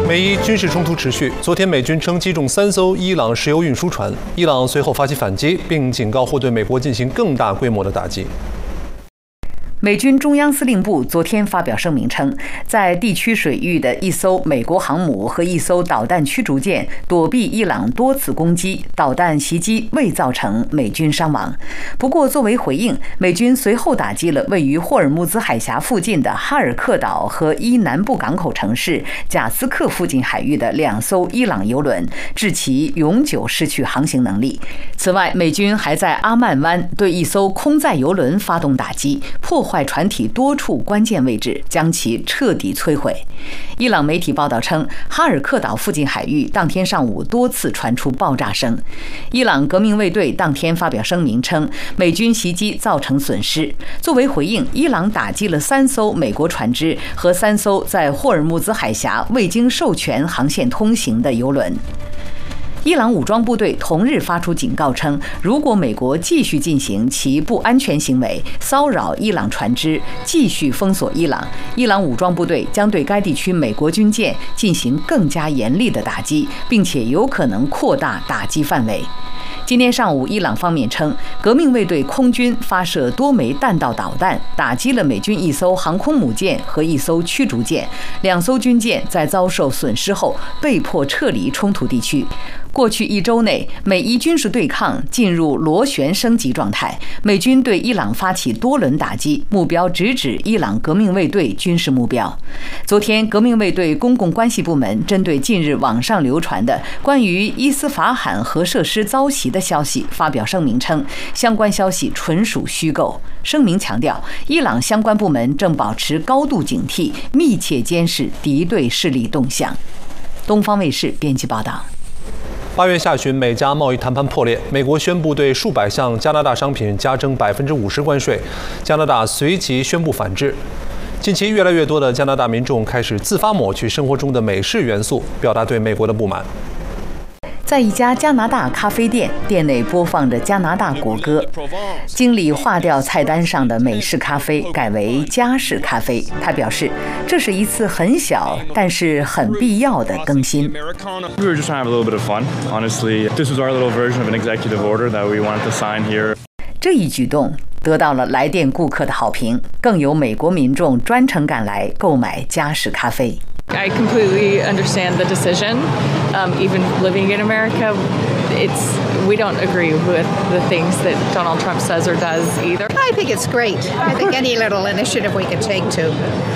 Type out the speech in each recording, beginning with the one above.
美伊军事冲突持续。昨天，美军称击中3艘伊朗石油运输船，伊朗随后发起反击，并警告会对美国进行更大规模的打击。 美军中央司令部昨天发表声明称，在地区水域的一艘美国航母和一艘导弹驱逐舰躲避伊朗多次攻击，导弹袭击未造成美军伤亡。不过，作为回应，美军随后打击了位于霍尔木兹海峡附近的哈尔克岛和伊南部港口城市贾斯克附近海域的2艘伊朗油轮，致其永久失去航行能力。此外，美军还在阿曼湾对一艘空载油轮发动打击，破坏船体多处关键位置，将其彻底摧毁。伊朗媒体报道称，哈尔克岛附近海域当天上午多次传出爆炸声。伊朗革命卫队当天发表声明称，美军袭击造成损失。作为回应，伊朗打击了3艘美国船只和3艘在霍尔木兹海峡未经授权航线通行的油轮。伊朗武装部队同日发出警告称，如果美国继续进行其不安全行为，骚扰伊朗船只，继续封锁伊朗，伊朗武装部队将对该地区美国军舰进行更加严厉的打击，并且有可能扩大打击范围。今天上午，伊朗方面称，革命卫队空军发射多枚弹道导弹，打击了美军1艘航空母舰和1艘驱逐舰，2艘军舰在遭受损失后被迫撤离冲突地区。过去1周内，美伊军事对抗进入螺旋升级状态，美军对伊朗发起多轮打击，目标直指伊朗革命卫队军事目标。昨天，革命卫队公共关系部门针对近日网上流传的关于伊斯法罕核设施遭袭的消息发表声明称，相关消息纯属虚构。声明强调，伊朗相关部门正保持高度警惕，密切监视敌对势力动向。东方卫视编辑报道。 8月下旬，美加贸易谈判破裂，美国宣布对数百项加拿大商品加征50%关税，加拿大随即宣布反制。近期，越来越多的加拿大民众开始自发抹去生活中的美式元素，表达对美国的不满。 在一家加拿大咖啡店，店内播放着加拿大国歌。经理划掉菜单上的美式咖啡，改为加式咖啡。他表示，这是一次很小但是很必要的更新。 We were just trying to have a little bit of fun. Honestly, this was our little version of an executive order that we wanted to sign here. 这一举动得到了来店顾客的好评，更有美国民众专程赶来购买加式咖啡。 I completely understand the decision. Even living in America, we don't agree with the things that Donald Trump says or does either. I think it's great. I think any little initiative we could take to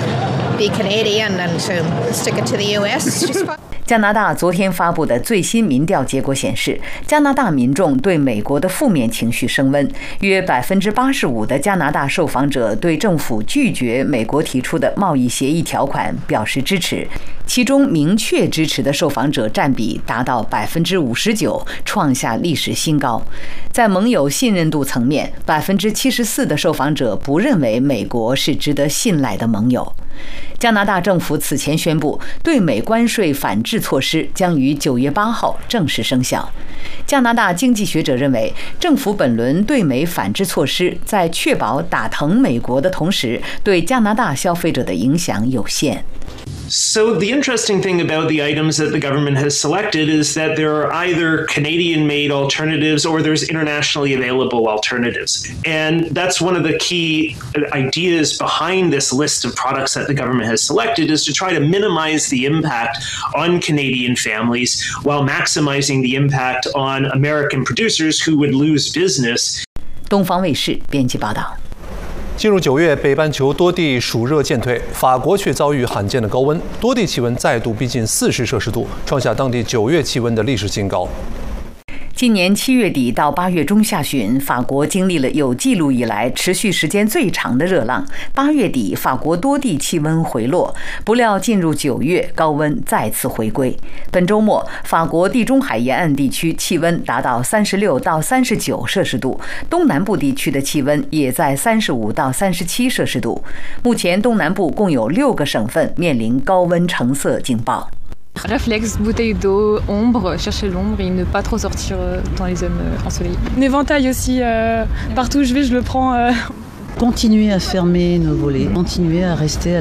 be Canadian and to stick it to the U.S. is just fun. 加拿大昨天发布的最新民调结果显示，加拿大民众对美国的负面情绪升温，约85%的加拿大受访者对政府拒绝美国提出的贸易协议条款表示支持，其中明确支持的受访者占比达到59%，创下历史新高。在盟友信任度层面，74%的受访者不认为美国是值得信赖的盟友。加拿大政府此前宣布，对美关税反制措施将于9月8号正式生效。加拿大经济学者认为，政府本轮对美反制措施在确保打疼美国的同时，对加拿大消费者的影响有限。 So the interesting thing about the items that the government has selected is that there are either Canadian-made alternatives or there's internationally available alternatives. And that's one of the key ideas behind this list of products that the government has selected, is to try to minimize the impact on Canadian families while maximizing the impact on American producers who would lose business. 东方卫视编辑报道。 进入9月，北半球多地暑热渐退，法国却遭遇罕见的高温，多地气温再度逼近40摄氏度，创下当地9月气温的历史新高。 今年7月底到8月中下旬，法国经历了有记录以来持续时间最长的热浪。8月底，法国多地气温回落，不料进入9月，高温再次回归。本周末，法国地中海沿岸地区气温达到36到39摄氏度，东南部地区的气温也在35到37摄氏度。目前，东南部共有6个省份面临高温橙色警报。 Réflexe, bouteille d'eau, ombre, chercher l'ombre et ne pas trop sortir dans les zones ensoleillées. Un éventail aussi, partout où je vais, je le prends. Continuer à fermer nos volets, continuer à rester